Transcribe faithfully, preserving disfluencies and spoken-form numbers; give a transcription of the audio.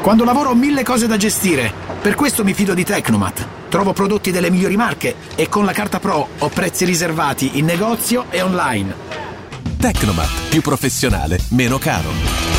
Quando lavoro ho mille cose da gestire. Per questo mi fido di Tecnomat. Trovo prodotti delle migliori marche e con la carta Pro ho prezzi riservati in negozio e online. Tecnomat, più professionale, meno caro.